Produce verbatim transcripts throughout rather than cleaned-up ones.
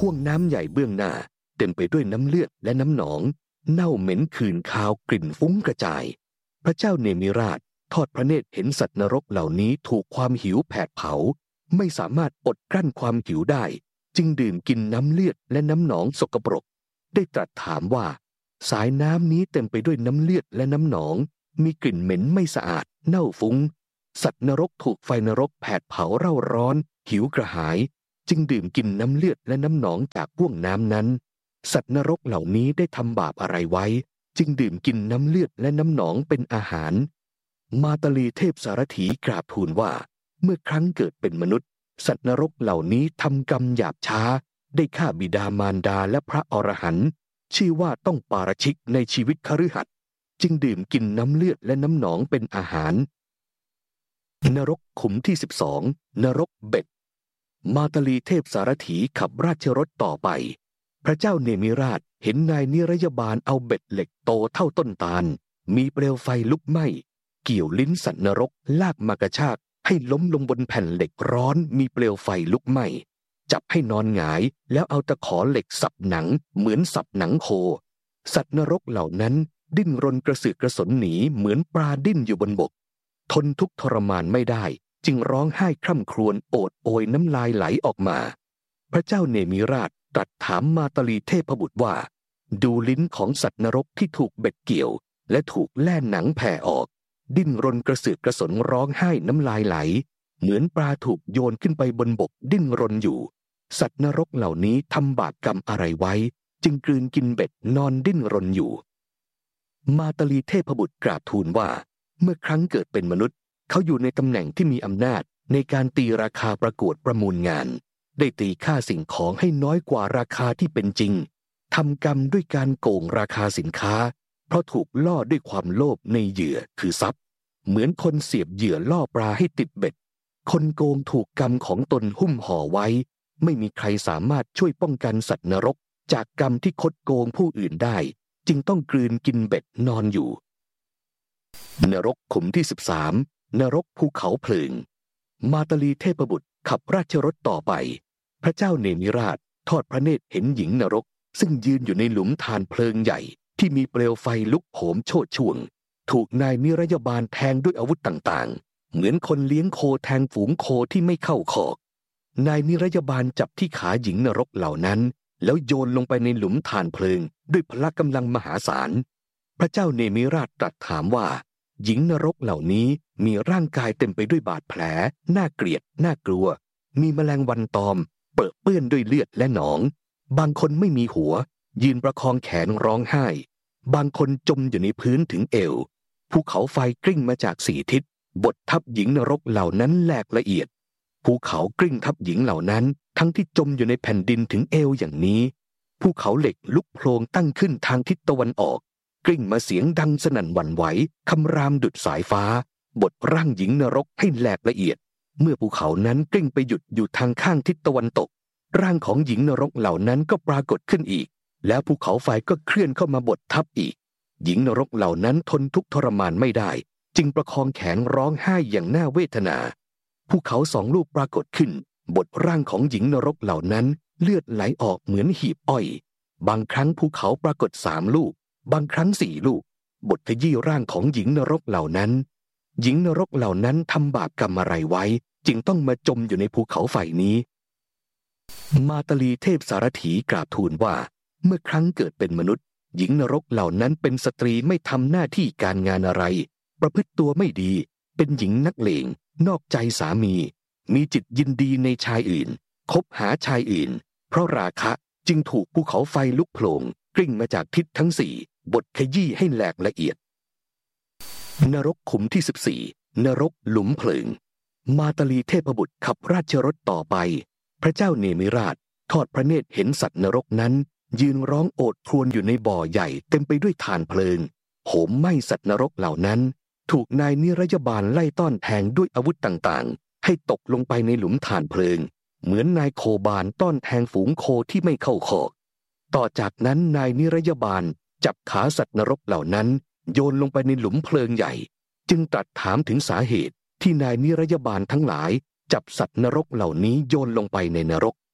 ห่วงน้ำใหญ่เบื้องหน้าเต็มไปด้วยน้ำเลือดและน้ำหนองเน่าเหม็นคืนคาวกลิ่นฟุ้งกระจายพระเจ้าเนมิราชทอดพระเนตรเห็นสัตว์นรกเหล่านี้ถูกความหิวแผดเผาไม่สามารถอดกลั้นความหิวได้จึงดื่มกินน้ำเลือดและน้ำหนองสกปรกได้ตรัสถามว่าสายน้ำนี้เต็มไปด้วยน้ำเลือดและน้ำหนองมีกลิ่นเหม็นไม่สะอาดเน่าฟุ้งสัตว์นรกถูกไฟนรกแผดเผาเร่าร้อนหิวกระหายจึงดื่มกินน้ำเลือดและน้ำหนองจากห้วงน้ำนั้นสัตว์นรกเหล่านี้ได้ทำบาปอะไรไว้จึงดื่มกินน้ำเลือดและน้ำหนองเป็นอาหารมาตลีเทพสารถีกราบทูลว่าเมื่อครั้งเกิดเป็นมนุษย์สัตว์นรกเหล่านี้ทำกรรมหยาบช้าได้ฆ่าบิดามารดาและพระอรหันต์ชื่อว่าต้องปาราชิกในชีวิตคฤหัสถ์จึงดื่มกินน้ำเลือดและน้ำหนองเป็นอาหารนรกขุมที่สิบสองนรกเบ็ดมาตลีเทพสารถีขับราชรถต่อไปพระเจ้าเนมิราชเห็นนายนิรยบาลเอาเบ็ดเหล็กโตเท่าต้นตาลมีเปลวไฟลุกไหม้เกี่ยวลิ้นสัตว์นรกลากมากระชากให้ล้มลงบนแผ่นเหล็กร้อนมีเปลวไฟลุกไหม้จับให้นอนหงายแล้วเอาตะขอเหล็กสับหนังเหมือนสับหนังโคสัตว์นรกเหล่านั้นดิ้นรนกระสือกระสนหนีเหมือนปลาดิ้นอยู่บนบกทนทุกข์ทรมานไม่ได้จึงร้องไห้คร่ำครวญโอดโอยน้ำลายไหลออกมาพระเจ้าเนมิราชตรัสถามมาตลีเทพบุตรว่าดูลิ้นของสัตว์นรกที่ถูกเบ็ดเกี่ยวและถูกแล่หนังแผ่ออกดิ้นรนกระสือกกระสนร้องไห้น้ำลายไหลเหมือนปลาถูกโยนขึ้นไปบนบกดิ้นรนอยู่สัตว์นรกเหล่านี้ทำบาปกรรมอะไรไว้จึงกลืนกินเบ็ดนอนดิ้นรนอยู่มาตลีเทพบุตรกราบทูลว่าเมื่อครั้งเกิดเป็นมนุษย์เขาอยู่ในตำแหน่งที่มีอำนาจในการตีราคาประกวดประมูลงานได้ตีค่าสิ่งของให้น้อยกว่าราคาที่เป็นจริงทำกรรมด้วยการโกงราคาสินค้าเพราะถูกล่อด้วยความโลภในเหยื่อคือทรัพย์เหมือนคนเสียบเหยื่อล่อปลาให้ติดเบ็ดคนโกงถูกกรรมของตนหุ้มห่อไว้ไม่มีใครสามารถช่วยป้องกันสัตว์นรกจากกรรมที่คดโกงผู้อื่นได้จึงต้องกลืนกินเบ็ดนอนอยู่นรกขุมที่สิบสามนรกภูเขาเพลิงมาตลีเทพบุตรขับราชรถต่อไปพระเจ้าเนมิราชทอดพระเนตรเห็นหญิงนรกซึ่งยืนอยู่ในหลุมฐานเพลิงใหญ่ที่มีเปลวไฟลุกโหมโชติช่วงถูกนายนิรยบาลแทงด้วยอาวุธต่างๆเหมือนคนเลี้ยงโคแทงฝูงโคที่ไม่เข้าคอกนายนิรยบาลจับที่ขาหญิงนรกเหล่านั้นแล้วโยนลงไปในหลุมฐานเพลิงด้วยพละกำลังมหาศาลพระเจ้าเนมิราชตรัสถามว่าหญิงนรกเหล่านี้มีร่างกายเต็มไปด้วยบาดแผลน่าเกลียดน่ากลัวมีแมลงวันตอมเปื้อนเปื้อนด้วยเลือดและหนองบางคนไม่มีหัวยืนประคองแขนร้องไห้บางคนจมอยู่ในพื้นถึงเอวภูเขาไฟกลิ้งมาจากสี่ทิศบดทับหญิงนรกเหล่านั้นแหลกละเอียดภูเขากลิ้งทับหญิงเหล่านั้นทั้งที่จมอยู่ในแผ่นดินถึงเอวอย่างนี้ภูเขาเหล็กลุกโพลงตั้งขึ้นทางทิศตะวันออกกลิ้งมาเสียงดังสนั่นหวั่นไหวคำรามดุจสายฟ้าบดร่างหญิงนรกให้แหลกละเอียดเมื่อภูเขานั้นกลิ้งไปหยุดอยู่ทางข้างทิศตะวันตกร่างของหญิงนรกเหล่านั้นก็ปรากฏขึ้นอีกแล้วภูเขาไฟก็เคลื่อนเข้ามาบดทับอีกหญิงนรกเหล่านั้นทนทุกข์ทรมานไม่ได้จึงประคองแขนร้องไห้อย่างน่าเวทนาภูเขาสองลูกปรากฏขึ้นบดร่างของหญิงนรกเหล่านั้นเลือดไหลออกเหมือนหีบอ้อยบางครั้งภูเขาปรากฏสามลูกบางครั้งสี่ลูกบดขยี้ร่างของหญิงนรกเหล่านั้นหญิงนรกเหล่านั้นทำบาปกรรมอะไรไว้จึงต้องมาจมอยู่ในภูเขาไฟนี้มาตลีเทพสารถีกราบทูลว่าเมื่อครั้งเกิดเป็นมนุษย์หญิงนรกเหล่านั้นเป็นสตรีไม่ทำหน้าที่การงานอะไรประพฤติตัวไม่ดีเป็นหญิงนักเลงนอกใจสามีมีจิตยินดีในชายอื่นคบหาชายอื่นเพราะราคะจึงถูกภูเขาไฟลุกโผล่กลิ้งมาจากทิศทั้งสี่บดขยี้ให้แหลกละเอียดนรกขุมที่สิบสี่นรกหลุมเพลิงมาตลีเทพบุตรขับราชรถต่อไปพระเจ้าเนมิราชทอดพระเนตรเห็นสัตว์นรกนั้นยืนร้องโอดครวญอยู่ในบ่อใหญ่เต็มไปด้วยถ่านเพลิงโหมไหม้สัตว์นรกเหล่านั้นถูกนายนิรยบาลไล่ต้อนแทงด้วยอาวุธต่างๆให้ตกลงไปในหลุมถ่านเพลิงเหมือนนายโคบาลต้อนแทงฝูงโคที่ไม่เข้าคอกต่อจากนั้นนายนิรยบาลจับขาสัตว์นรกเหล่านั้นโยนลงไปในหลุมเพลิงใหญ่จึงตรัสถามถึงสาเหตุที่นายนิรยบาลทั้งหลายจับสัตว์นรกเหล่านี้โยนลงไปในนรก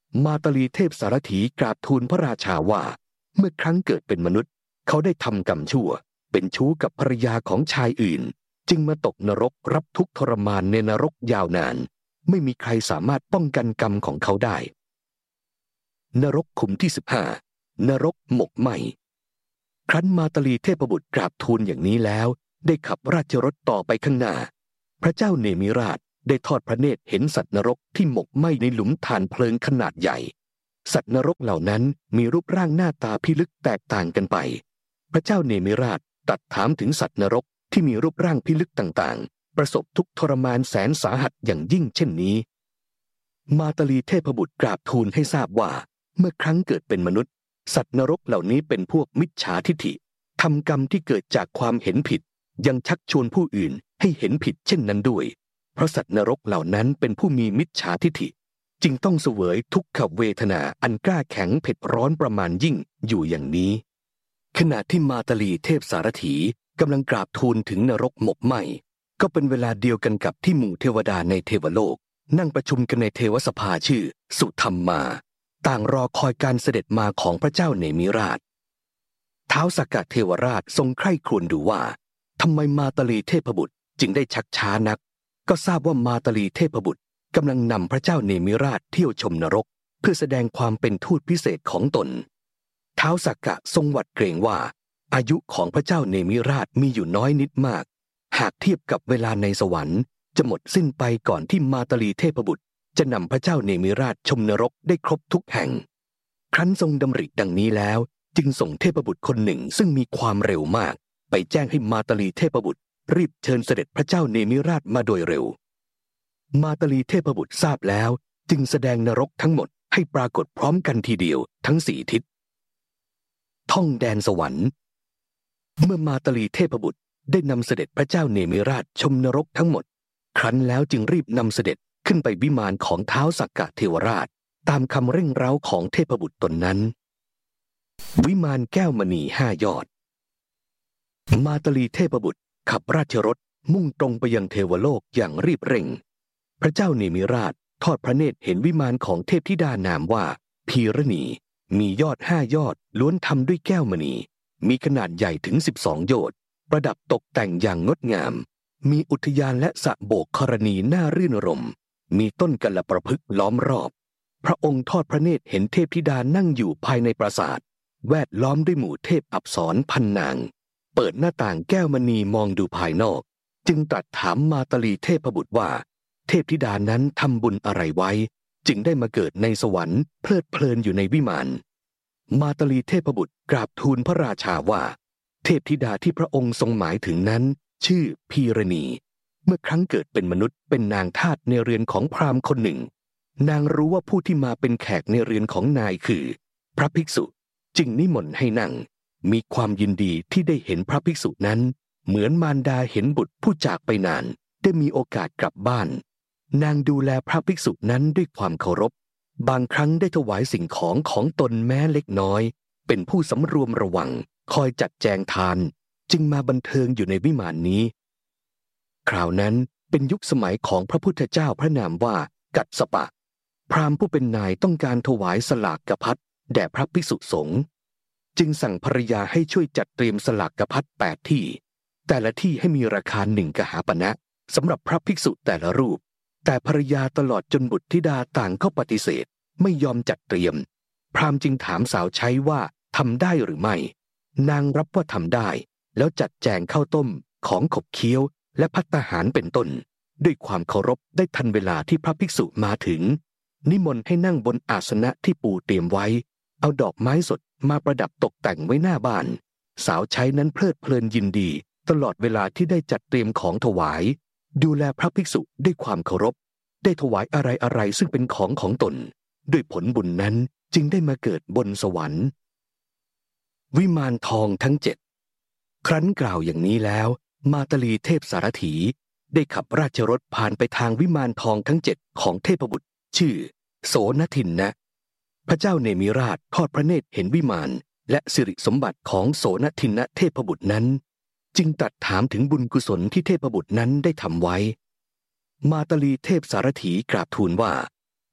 มาตลีเทพสารถีกราบทูลพระราชาว่าเมื่อครั้งเกิดเป็นมนุษย์เขาได้ทำกรรมชั่วเป็นชู้กับภรรยาของชายอื่นจึงมาตกนรกรับทุกข์ทรมานในนรกยาวนานไม่มีใครสามารถป้องกันกรรมของเขาได้นรกขุมที่สิบห้านรกหมกไหม้ครั้นมาตลีเทพบุตรกราบทูลอย่างนี้แล้วได้ขับราชรถต่อไปข้างหน้าพระเจ้าเนมิราชได้ทอดพระเนตรเห็นสัตว์นรกที่หมกไหม้ในหลุมถ่านเพลิงขนาดใหญ่สัตว์นรกเหล่านั้นมีรูปร่างหน้าตาพิลึกแตกต่างกันไปพระเจ้าเนมิราชตรัสถามถึงสัตว์นรกที่มีรูปร่างพิลึกต่างๆประสบทุกข์ทรมานแสนสาหัสอย่างยิ่งเช่นนี้มาตลีเทพบุตรกราบทูลให้ทราบว่าเมื่อครั้งเกิดเป็นมนุษย์สัตว์นรกเหล่านี้เป็นพวกมิจฉาทิฐิทำกรรมที่เกิดจากความเห็นผิดยังชักชวนผู้อื่นให้เห็นผิดเช่นนั้นด้วยเพราะสัตว์นรกเหล่านั้นเป็นผู้มีมิจฉาทิฐิจึงต้องเสวยทุกขเวทนาอันกล้าแข็งเผ็ดร้อนประมาณยิ่งอยู่อย่างนี้ขณะที่มาตลีเทพสารถีกำลังกราบทูลถึงนรกหมกไหม้ก็เป็นเวลาเดียวกันกับที่หมู่เทวดาในเทวโลกนั่งประชุมกันในเทวสภาชื่อสุธรรมมาต่างรอคอยการเสด็จมาของพระเจ้าเนมิราชท้าวสักกะเทวราชทรงใคร่ครวญดูว่าทำไมมาตลีเทพบุตรจึงได้ชักช้านักก็ทราบว่ามาตลีเทพบุตรกำลังนำพระเจ้าเนมิราชเที่ยวชมนรกเพื่อแสดงความเป็นทูตพิเศษของตนท้าวสักกะทรงหวั่นเกรงว่าอายุของพระเจ้าเนมิราชมีอยู่น้อยนิดมากหากเทียบกับเวลาในสวรรค์จะหมดสิ้นไปก่อนที่มาตลีเทพบุตรจะนำพระเจ้าเนมิราชชมนรกได้ครบทุกแห่งครั้นทรงดำริดังนี้แล้วจึงส่งเทพบุตรคนหนึ่งซึ่งมีความเร็วมากไปแจ้งให้มาตลีเทพบุตรรีบเชิญเสด็จพระเจ้าเนมิราชมาโดยเร็วมาตลีเทพบุตรทราบแล้วจึงแสดงนรกทั้งหมดให้ปรากฏพร้อมกันทีเดียวทั้งสี่ทิศท่องแดนสวรรค์เมื่อมาตลีเทพบุตรได้นำเสด็จพระเจ้าเนมิราชชมนรกทั้งหมดครั้นแล้วจึงรีบนำเสด็จขึ้นไปวิมานของท้าวสักกะเทวราชตามคำเร่งเร้าของเทพบุตรตนนั้นวิมานแก้วมณีห้ายอดมาตลีเทพบุตรขับราชรถมุ่งตรงไปยังเทวโลกอย่างรีบเร่งพระเจ้าเนมิราชทอดพระเนตรเห็นวิมานของเทพธิดานามว่าพีรณีมียอดห้ายอดล้วนทำด้วยแก้วมณีมีขนาดใหญ่ถึงสิบสองโยชน์ประดับตกแต่งอย่างงดงามมีอุทยานและสระโบกธรณีน่ารื่นรมมีต้นกัลประพฤกษ์ล้อมรอบพระองค์ทอดพระเนตรเห็นเทพธิดานั่งอยู่ภายในปราสาทแวดล้อมด้วยหมู่เทพอัปสรพันนางเปิดหน้าต่างแก้วมณีมองดูภายนอกจึงตรัสถามมาตลีเทพบุตรว่าเทพธิดานั้นทำบุญอะไรไว้จึงได้มาเกิดในสวรรค์เพลิดเพลินอยู่ในวิมานมาตลีเทพบุตรกราบทูลพระราชาว่าเทพธิดาที่พระองค์ทรงหมายถึงนั้นชื่อพีรณีเมื่อครั้งเกิดเป็นมนุษย์เป็นนางทาสในเรือนของพราหมณ์คนหนึ่งนางรู้ว่าผู้ที่มาเป็นแขกในเรือนของนายคือพระภิกษุจึงนิมนต์ให้นั่งมีความยินดีที่ได้เห็นพระภิกษุนั้นเหมือนมารดาเห็นบุตรผู้จากไปนานได้มีโอกาสกลับบ้านนางดูแลพระภิกษุนั้นด้วยความเคารพบางครั้งได้ถวายสิ่งของของตนแม้เล็กน้อยเป็นผู้สำรวมระวังคอยจัดแจงทานจึงมาบันเทิงอยู่ในวิมานนี้คราวนั้นเป็นยุคสมัยของพระพุทธเจ้าพระนามว่ากัสสปะพราหมณ์ผู้เป็นนายต้องการถวายสลากกภัตแด่พระภิกษุสงฆ์จึงสั่งภรรยาให้ช่วยจัดเตรียมสลากกภัตแปดที่แต่ละที่ให้มีราคาหนึ่งกหาปณะสำหรับพระภิกษุแต่ละรูปแต่ภรรยาตลอดจนบุตรธิดาต่างก็ปฏิเสธไม่ยอมจัดเตรียมพราหมณ์จึงถามสาวใช้ว่าทำได้หรือไม่นางรับว่าทำได้แล้วจัดแจงข้าวต้มของขบเคี้ยวและภัตตาหารเป็นต้นด้วยความเคารพได้ทันเวลาที่พระภิกษุมาถึงนิมนต์ให้นั่งบนอาสนะที่ปูเตรียมไว้เอาดอกไม้สดมาประดับตกแต่งไว้หน้าบ้านสาวใช้นั้นเพลิดเพลินยินดีตลอดเวลาที่ได้จัดเตรียมของถวายดูแลพระภิกษุด้วยความเคารพได้ถวายอะไรอะไรซึ่งเป็นของของตนด้วยผลบุญนั้นจึงได้มาเกิดบนสวรรค์วิมานทองทั้งเจ็ดครั้นกล่าวอย่างนี้แล้วมาตลีเทพสารถีได้ขับราชรถผ่านไปทางวิมานทองทั้งเจ็ดของเทพบุตรชื่อโสนทินนะพระเจ้าเนมิราชทอดพระเนตรเห็นวิมานและสิริสมบัติของโสนทินนะเทพบุตรนั้นจึงตรัสถามถึงบุญกุศลที่เทพบุตรนั้นได้ทำไว้มาตลีเทพสารถีกราบทูลว่า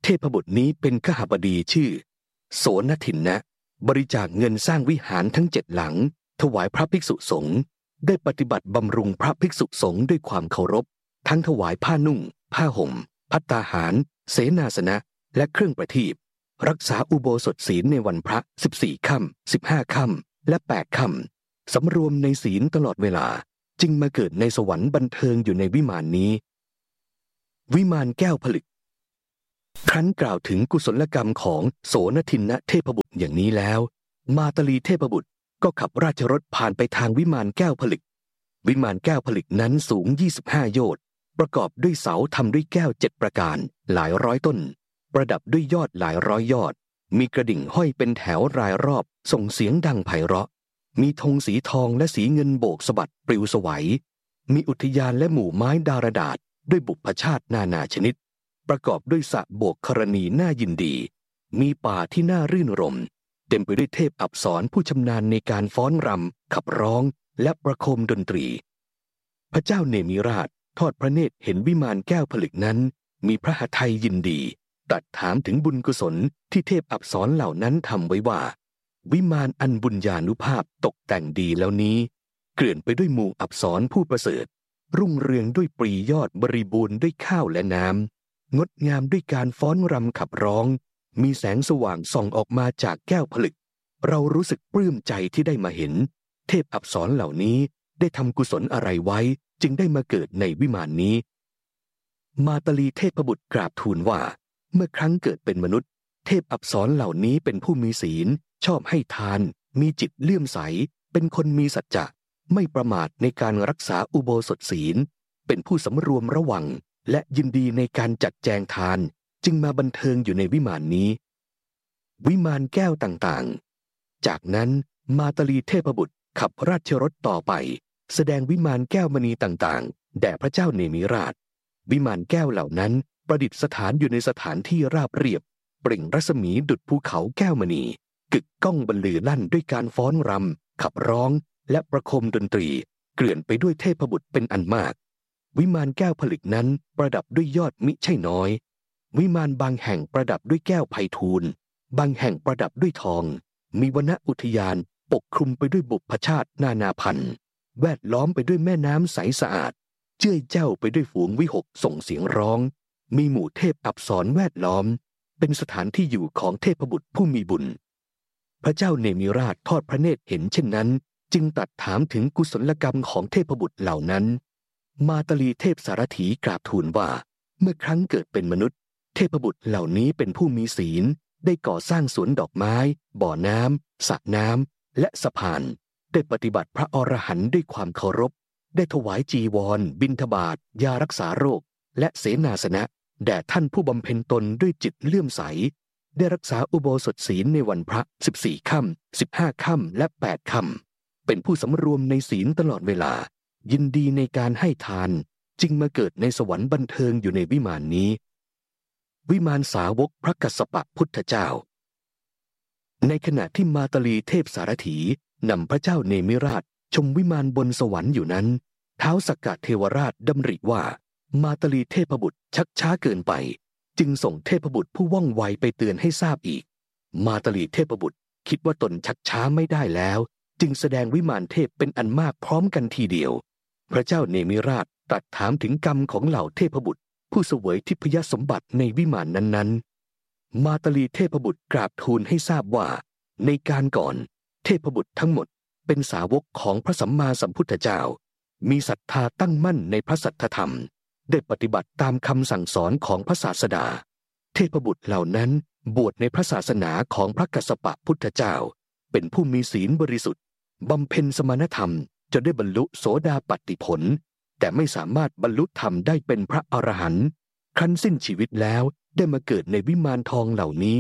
เทพบุตรนี้เป็นขหบดีชื่อโสนทินนะบริจาคเงินสร้างวิหารทั้งเจ็ดหลังถวายพระภิกษุสงฆ์ได้ปฏิบัติบำรุงพระภิกษุสงฆ์ด้วยความเคารพทั้งถวายผ้านุ่งผ้าห่มภัตตาหารเสนาสนะและเครื่องประทีปรักษาอุโบสถศีลในวันพระสิบสี่ค่ำสิบห้าค่ำและแปดค่ำสำรวมในศีลตลอดเวลาจึงมาเกิดในสวรรค์บันเทิงอยู่ในวิมานนี้วิมานแก้วผลึกครั้นกล่าวถึงกุศลกรรมของโสนทินนะเทพบุตรอย่างนี้แล้วมาตลีเทพบุตรก็ขับราชรถผ่านไปทางวิมานแก้วผลึกวิมานแก้วผลึกนั้นสูงยี่สิบห้าโยชน์ประกอบด้วยเสาทำด้วยแก้วเจ็ดประการหลายร้อยต้นประดับด้วยยอดหลายร้อยยอดมีกระดิ่งห้อยเป็นแถวรายรอบส่งเสียงดังไพเราะมีธงสีทองและสีเงินโบกสะบัดปลิวสวัยมีอุทยานและหมู่ไม้ดารดาษด้วยบุพชาตินานาชนิดประกอบด้วยสระโบกครณีน่ายินดีมีป่าที่น่ารื่นรมเต็มไปด้วยเทพอัปสรผู้ชำนาญในการฟ้อนรำขับร้องและประโคมดนตรีพระเจ้าเนมิราชทอดพระเนตรเห็นวิมานแก้วผลึกนั้นมีพระหทัยยินดีตรัสถามถึงบุญกุศลที่เทพอัปสรเหล่านั้นทำไว้ว่าวิมานอันบุญญานุภาพตกแต่งดีแล้วนี้เกลื่อนไปด้วยหมู่อัปสรผู้ประเสริฐรุ่งเรืองด้วยปรียอดบริบูรณ์ด้วยข้าวและน้ำงดงามด้วยการฟ้อนรำขับร้องมีแสงสว่างส่องออกมาจากแก้วผลึกเรารู้สึกปลื้มใจที่ได้มาเห็นเทพอัปสรเหล่านี้ได้ทำกุศลอะไรไว้จึงได้มาเกิดในวิมานนี้มาตลีเทพบุตรกราบทูลว่าเมื่อครั้งเกิดเป็นมนุษย์เทพอัปสรเหล่านี้เป็นผู้มีศีลชอบให้ทานมีจิตเลื่อมใสเป็นคนมีสัจจะไม่ประมาทในการรักษาอุโบสถศีลเป็นผู้สำรวมระวังและยินดีในการจัดแจงทานจึงมาบันเทิงอยู่ในวิมานนี้วิมานแก้วต่างๆจากนั้นมาตลีเทพบุตรขับราชรถต่อไปแสดงวิมานแก้วมณีต่างๆแด่พระเจ้าเนมิราชวิมานแก้วเหล่านั้นประดิษฐานอยู่ในสถานที่ราบเรียบเปล่งรัศมีดุจภูเขาแก้วมณีกึกก้องบรรลือลั่นด้วยการฟ้อนรำขับร้องและประโคมดนตรีเกลื่อนไปด้วยเทพบุตรเป็นอันมากวิมานแก้วผลึกนั้นประดับด้วยยอดมิใช่น้อยวิมานบางแห่งประดับด้วยแก้วไพฑูรย์บางแห่งประดับด้วยทองมีวรรณอุทยานปกคลุมไปด้วยบุพชาตินานาพันธุ์แวดล้อมไปด้วยแม่น้ำใสสะอาดเจื้อยแจ้วไปด้วยฝูงวิหกส่งเสียงร้องมีหมู่เทพอัปสรแวดล้อมเป็นสถานที่อยู่ของเทพบุตรผู้มีบุญพระเจ้าเนมิราชทอดพระเนตรเห็นเช่นนั้นจึงตรัสถามถึงกุศลกรรมของเทพบุตรเหล่านั้นมาตลีเทพสารถีกราบทูลว่าเมื่อครั้งเกิดเป็นมนุษย์เทพบุตรเหล่านี้เป็นผู้มีศีลได้ก่อสร้างสวนดอกไม้บ่อน้ำสระน้ำและสะพานได้ปฏิบัติพระอรหันต์ด้วยความเคารพได้ถวายจีวรบิณฑบาตยารักษาโรคและเสนาสนะแด่ท่านผู้บำเพ็ญตนด้วยจิตเลื่อมใสได้รักษาอุโบสถศีลในวันพระสิบสี่ค่ำสิบห้าค่ำและแปดค่ำเป็นผู้สำรวมในศีลตลอดเวลายินดีในการให้ทานจึงมาเกิดในสวรรค์บันเทิงอยู่ในวิมานนี้วิมานสาวกพระกัสสปะพุทธเจ้าในขณะที่มาตลีเทพสารถีนำพระเจ้าเนมิราชชมวิมานบนสวรรค์อยู่นั้นท้าวสักกะเทวราชดำริว่ามาตลีเทพบุตรชักช้าเกินไปจึงส่งเทพบุตรผู้ว่องไวไปเตือนให้ทราบอีกมาตลีเทพบุตรคิดว่าตนชักช้าไม่ได้แล้วจึงแสดงวิมานเทพเป็นอันมากพร้อมกันทีเดียวพระเจ้าเนมิราชตรัสถามถึงกรรมของเหล่าเทพบุตรผู้เสวยทิพยสมบัติในวิมานนั้นๆมาตลีเทพบุตรกราบทูลให้ทราบว่าในการก่อนเทพบุตรทั้งหมดเป็นสาวกของพระสัมมาสัมพุทธเจ้ามีศรัทธาตั้งมั่นในพระสัทธธรรมได้ปฏิบัติตามคำสั่งสอนของพระศาสดาเทพบุตรเหล่านั้นบวชในพระศาสนาของพระกัสสปะพุทธเจ้าเป็นผู้มีศีลบริสุทธิ์บำเพ็ญสมณธรรมจนได้บรรลุโสดาปัตติผลแต่ไม่สามารถบรรลุธรรมได้เป็นพระอรหันต์ครั้นสิ้นชีวิตแล้วได้มาเกิดในวิมานทองเหล่านี้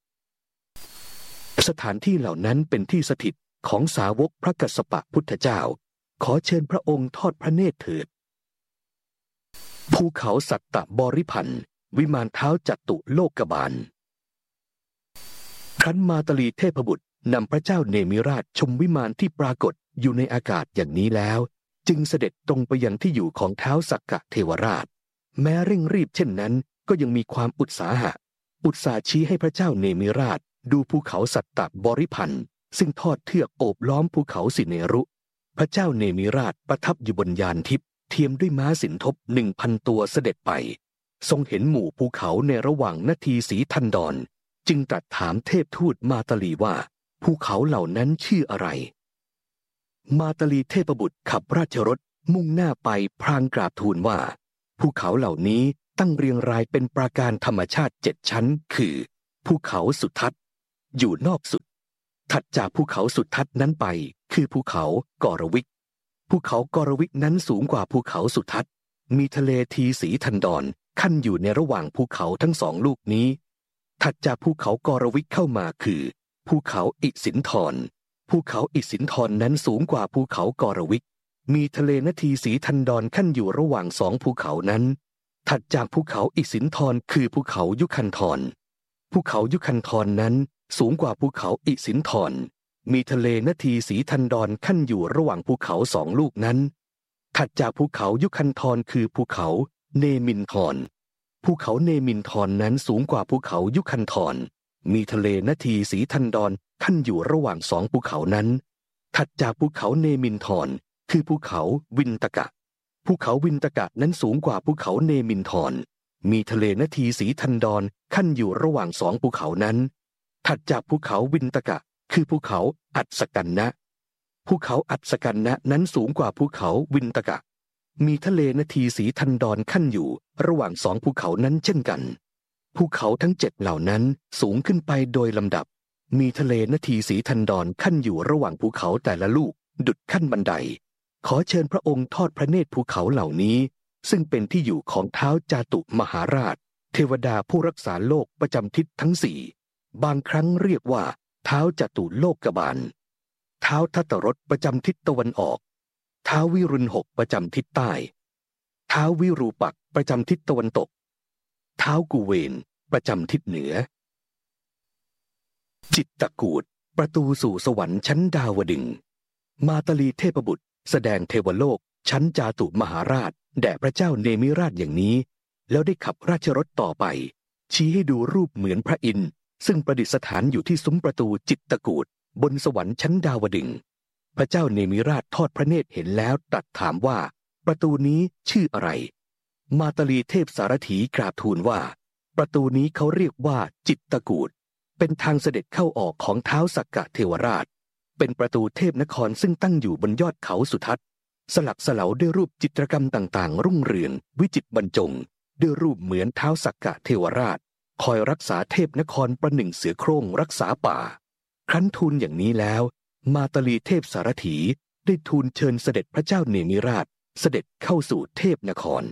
สถานที่เหล่านั้นเป็นที่สถิตของสาวกพระกัสสปะพุทธเจ้าขอเชิญพระองค์ทอดพระเนตรเถิดภูเขาสัตตบริพันธ์วิมานเท้าจัตุโลกบาลครั้นมาตลีเทพบุตรนำพระเจ้าเนมิราชชมวิมานที่ปรากฏอยู่ในอากาศอย่างนี้แล้วจึงเสด็จตรงไปยังที่อยู่ของท้าวสักกะเทวราชแม้เร่งรีบเช่นนั้นก็ยังมีความอุตสาหะอุตสาห์ชี้ให้พระเจ้าเนมิราชดูภูเขาสัตตบริพันธ์ซึ่งทอดเทือกโอบล้อมภูเขาสิเนรุพระเจ้าเนมิราชประทับอยู่บนยานทิพย์เทียมด้วยม้าสินทบหนึ่งพันตัวเสด็จไปทรงเห็นหมู่ภูเขาในระหว่างนาทีสีทันดรจึงตรัสถามเทพทูตมาตลีว่าภูเขาเหล่านั้นชื่ออะไรมาตลีเทพบุตรขับราชรถมุ่งหน้าไปพลางกราบทูลว่าภูเขาเหล่านี้ตั้งเรียงรายเป็นปราการธรรมชาติเจ็ดชั้นคือภูเขาสุทัศน์อยู่นอกสุดถัดจากภูเขาสุทัศน์นั้นไปคือภูเขากรวิกภูเขากรวิกนั้นสูงกว่าภูเขาสุทัศน์มีทะเลทีสีทันดรขั้นอยู่ในระหว่างภูเขาทั้งสองลูกนี้ถัดจากภูเขากรวิกเข้ามาคือภูเขาอิสินธรภูเขาอิสินธรนั้นสูงกว่าภูเขากรวิกมีทะเลนาทีสีทันดรขั้นอยู่ระหว่างสองภูเขานั้นถัดจากภูเขาอิสินธรคือภูเขายุคันธรภูเขายุคันธรนั้นสูงกว่าภูเขาอิสินธรมีทะเลนาทีสีทันดรขั้นอยู่ระหว่างภูเขาสองลูกนั้นถัดจากภูเขายุคันธรคือภูเขาเนมินธรภูเขาเนมินธรนั้นสูงกว่าภูเขายุคันธรมีทะเลนาทีสีทันดรขั้นอยู่ระหว่างสองภูเขานั้นถัดจากภูเขาเนมินธรคือภูเขาวินตกะภูเขาวินตกะนั้นสูงกว่าภูเขาเนมินธรมีทะเลนาทีสีทันดรขั้นอยู่ระหว่างสองภูเขานั้นถัดจากภูเขาวินตกะคือภูเขาอัศกันนะภูเขาอัศกันนะนั้นสูงกว่าภูเขาวินตกะมีทะเลนาทีสีทันดรขั้นอยู่ระหว่างสองภูเขานั้นเช่นกันภูเขาทั้งเจ็ดเหล่านั้นสูงขึ้นไปโดยลำดับมีทะเลนาทีสีทันดรขั้นอยู่ระหว่างภูเขาแต่ละลูกดุจขั้นบันไดขอเชิญพระองค์ทอดพระเนตรภูเขาเหล่านี้ซึ่งเป็นที่อยู่ของท้าวจาตุมหาราชเทวดาผู้รักษาโลกประจำทิศทั้งสี่บางครั้งเรียกว่าท้าวจตุโลกบาลท้าวทัตตรสประจำทิศตะวันออกท้าววิรุณหกประจำทิศใต้ท้าววิรูปักษ์ประจำทิศตะวันตกท้าวกุเวนประจำทิศเหนือจิตตกูฏประตูสู่สวรรค์ชั้นดาวดึงส์มาตลีเทพบุตรแสดงเทวโลกชั้นจาตุมหาราชแด่พระเจ้าเนมิราชอย่างนี้แล้วได้ขับราชรถต่อไปชี้ให้ดูรูปเหมือนพระอินทร์ซึ่งประดิษฐานอยู่ที่ซุ้มประตูจิตตกูฏบนสวรรค์ชั้นดาวดึงส์พระเจ้าเนมิราชทอดพระเนตรเห็นแล้วตรัสถามว่าประตูนี้ชื่ออะไรมาตลีเทพสารถีกราบทูลว่าประตูนี้เขาเรียกว่าจิตตกูฏเป็นทางเสด็จเข้าออกของท้าวสักกะเทวราชเป็นประตูเทพนครซึ่งตั้งอยู่บนยอดเขาสุทัศน์สลักสลาด้วยรูปจิตรกรรมต่างๆรุ่งเรืองวิจิตรบรรจงด้วยรูปเหมือนท้าวสักกะเทวราชคอยรักษาเทพนครประหนึ่งเสือโคร่งรักษาป่าครั้นทูลอย่างนี้แล้วมาตลีเทพสารถีได้ทูลเชิญเสด็จพระเจ้าเนมิราชเสด็จเข้าสู่เทพนคร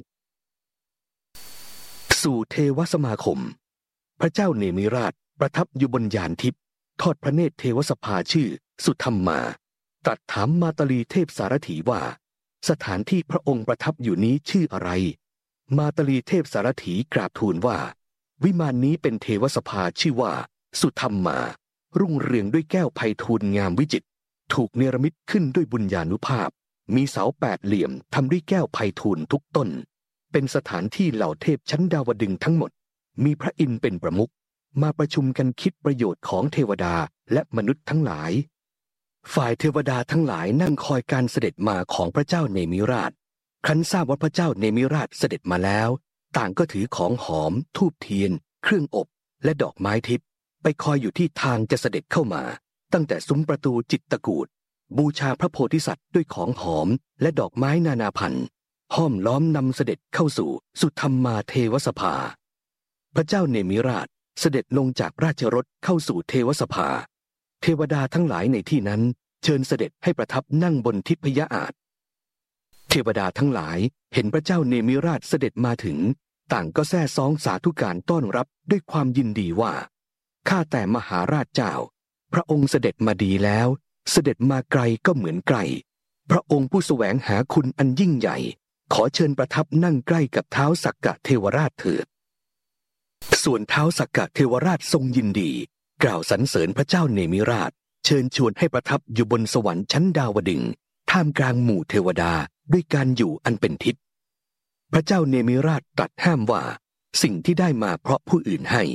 สู่เทวสมาคมพระเจ้าเนมิราชประทับอยู่บนยานทิพย์ทอดพระเนตรเทวสภาชื่อสุธรรมมาตรัสถามมาตลีเทพสารถีว่าสถานที่พระองค์ประทับอยู่นี้ชื่ออะไรมาตลีเทพสารถีกราบทูลว่าวิมานนี้เป็นเทวสภาชื่อว่าสุธรรมมารุ่งเรืองด้วยแก้วไพฑูรย์งามวิจิตรถูกเนรมิตขึ้นด้วยบุญญานุภาพมีเสาแปดเหลี่ยมทำด้วยแก้วไพฑูรย์ทุกต้นเป็นสถานที่เหล่าเทพชั้นดาวดึงส์ทั้งหมดมีพระอินทร์เป็นประมุขมาประชุมกันคิดประโยชน์ของเทวดาและมนุษย์ทั้งหลายฝ่ายเทวดาทั้งหลายนั่งคอยการเสด็จมาของพระเจ้าเนมิราชครั้นทราบว่าพระเจ้าเนมิราชเสด็จมาแล้วต่างก็ถือของหอมธูปเทียนเครื่องอบและดอกไม้ทิพย์ไปคอยอยู่ที่ทางจะเสด็จเข้ามาตั้งแต่ซุ้มประตูจิตตกูฏบูชาพระโพธิสัตว์ด้วยของหอมและดอกไม้นานาพันธุ์ห้อมล้อมนำเสด็จเข้าสู่สุธรรมมาเทวสภาพระเจ้าเนมิราชเสด็จลงจากราชรถเข้าสู่เทวสภาเทวดาทั้งหลายในที่นั้นเชิญเสด็จให้ประทับนั่งบนทิพยอาสน์เทวดาทั้งหลายเห็นพระเจ้าเนมิราชเสด็จมาถึงต่างก็แซ่ซ้องสาธุการต้อนรับด้วยความยินดีว่าข้าแต่มหาราชเจ้าพระองค์เสด็จมาดีแล้วเสด็จมาไกลก็เหมือนไกลพระองค์ผู้แสวงหาคุณอันยิ่งใหญ่ขอเชิญประทับนั่งใกล้กับท้าวสักกะเทวราชเถิดส่วนท้าวสักกะเทวราชทรงยินดีกล่าวสรรเสริญพระเจ้าเนมิราชเชิญชวนให้ประทับอยู่บนสวรรค์ชั้นดาวดึงส์ท่ามกลางหมู่เทวดาด้วยการอยู่อันเป็นทิพย์พระเจ้าเนมิราชตรัสห้ามว่าสิ่งที่ได้มาเพราะผู้อื่นให้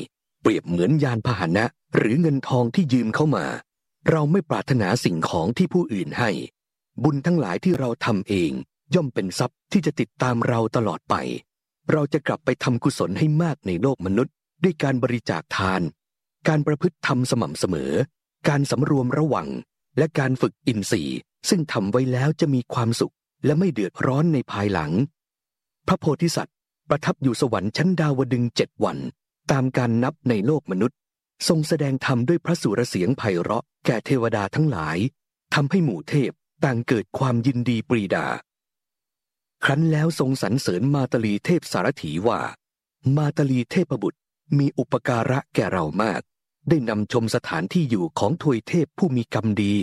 เปรียบเหมือนยานพาหนะหรือเงินทองที่ยืมเข้ามา เราไม่ปรารถนาสิ่งของที่ผู้อื่นให้บุญทั้งหลายที่เราทำเองย่อมเป็นทรัพย์ที่จะติดตามเราตลอดไปเราจะกลับไปทำกุศลให้มากในโลกมนุษย์ด้วยการบริจาคทานการประพฤติธรรมสม่ำเสมอการสำรวมระวังและการฝึกอินทรีย์ซึ่งทำไว้แล้วจะมีความสุขและไม่เดือดร้อนในภายหลังพระโพธิสัตว์ประทับอยู่สวรรค์ชั้นดาวดึงส์เจ็ดวันตามการนับในโลกมนุษย์ทรงแสดงธรรมด้วยพระสุรเสียงไพเราะแก่เทวดาทั้งหลายทำให้หมู่เทพต่างเกิดความยินดีปรีดาครั้นแล้วทรงสรรเสริญมาตลีเทพสารถีว่ามาตลีเทพบุตรมีอุปการะแก่เรามากได้นำชมสถานที่อยู่ของทวยเทพผู้มีกรรมดี